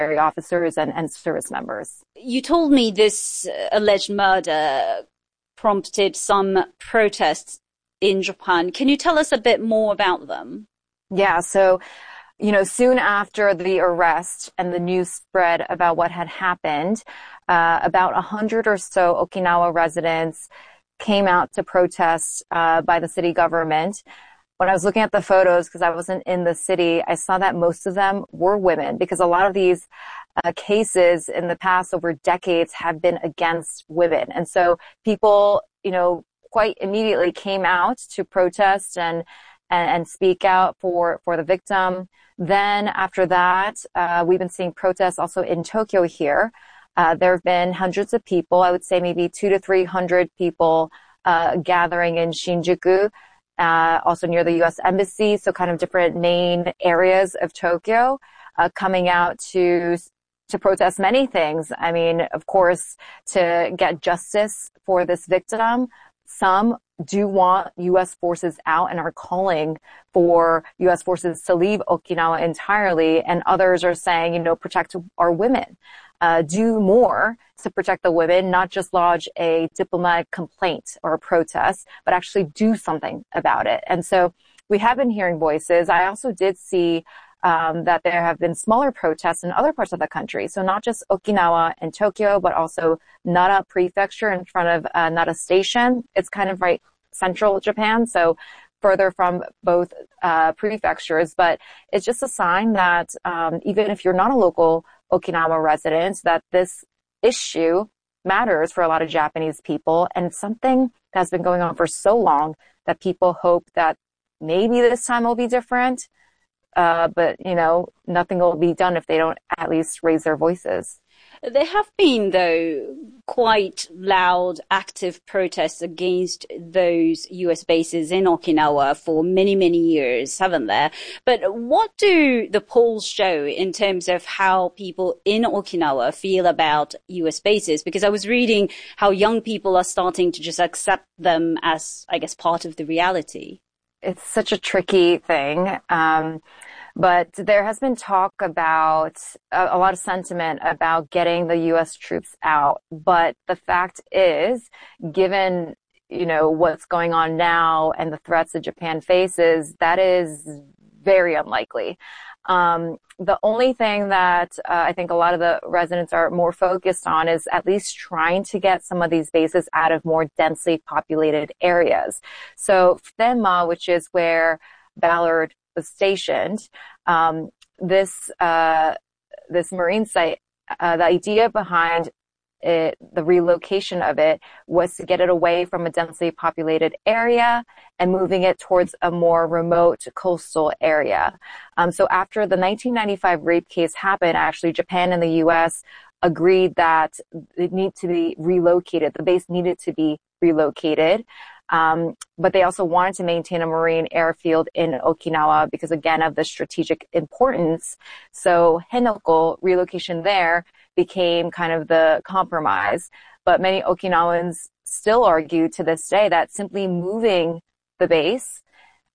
officers and service members. You told me this alleged murder prompted some protests in Japan. Can you tell us a bit more about them? Yeah, so, soon after the arrest and the news spread about what had happened, about 100 or so Okinawa residents came out to protest by the city government. When I was looking at the photos, because I wasn't in the city, I saw that most of them were women, because a lot of these cases in the past over decades have been against women. And so people, quite immediately came out to protest and speak out for the victim. Then after that, we've been seeing protests also in Tokyo here. There have been hundreds of people, I would say maybe 200 to 300 people gathering in Shinjuku, also near the U.S. Embassy, so kind of different main areas of Tokyo, coming out to protest many things. I mean, of course, to get justice for this victim. Some do want U.S. forces out and are calling for U.S. forces to leave Okinawa entirely, and others are saying, protect our women. Do more to protect the women, not just lodge a diplomatic complaint or a protest, but actually do something about it. And so we have been hearing voices. I also did see that there have been smaller protests in other parts of the country. So not just Okinawa and Tokyo, but also Nara Prefecture in front of Nara Station. It's kind of right central Japan, so further from both prefectures. But it's just a sign that even if you're not a local Okinawa resident, that this issue matters for a lot of Japanese people, and it's something that's been going on for so long that people hope that maybe this time will be different. But, nothing will be done if they don't at least raise their voices. There have been, though, quite loud, active protests against those U.S. bases in Okinawa for many, many years, haven't there? But what do the polls show in terms of how people in Okinawa feel about U.S. bases? Because I was reading how young people are starting to just accept them as, I guess, part of the reality. It's such a tricky thing. But there has been talk about a lot of sentiment about getting the U.S. troops out. But the fact is, given, what's going on now and the threats that Japan faces, that is very unlikely. The only thing that I think a lot of the residents are more focused on is at least trying to get some of these bases out of more densely populated areas. So Phunma, which is where Ballard was stationed, this marine site, the idea behind it, the relocation of it, was to get it away from a densely populated area and moving it towards a more remote coastal area. So after the 1995 rape case happened, actually Japan and the U.S. agreed that it needed to be relocated. The base needed to be relocated. But they also wanted to maintain a marine airfield in Okinawa because, again, of the strategic importance. So Henoko, relocation there, became kind of the compromise. But many Okinawans still argue to this day that simply moving the base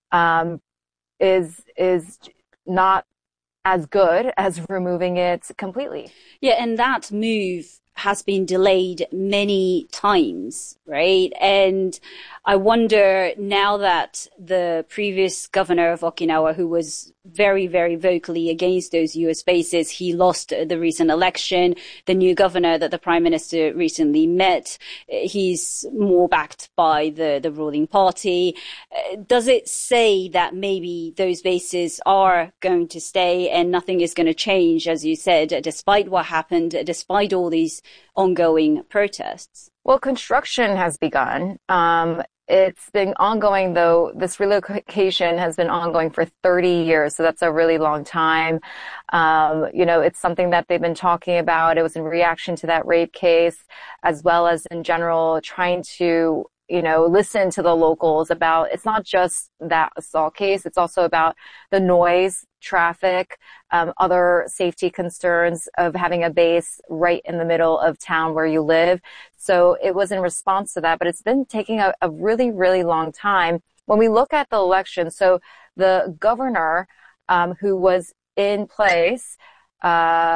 is not as good as removing it completely. Yeah, and that move has been delayed many times, right? And I wonder, now that the previous governor of Okinawa, who was very, very vocally against those US bases, he lost the recent election. The new governor that the prime minister recently met, he's more backed by the ruling party. Does it say that maybe those bases are going to stay and nothing is going to change, as you said, despite what happened, despite all these ongoing protests? Well, construction has begun. It's been ongoing, though. This relocation has been ongoing for 30 years, so that's a really long time. It's something that they've been talking about. It was in reaction to that rape case, as well as in general trying to listen to the locals about, it's not just that assault case, it's also about the noise, traffic, other safety concerns of having a base right in the middle of town where you live. So it was in response to that, but it's been taking a really, really long time. When we look at the election, so the governor who was in place